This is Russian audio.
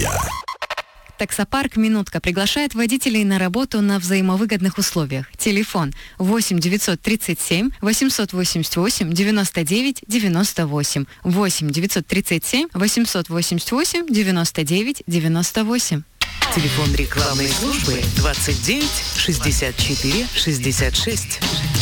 Минутка. Таксопарк «Минутка» приглашает водителей на работу на взаимовыгодных условиях. Телефон 8 937 888 99 98. 8 937 888 99 98. Телефон рекламной службы 29 64 66.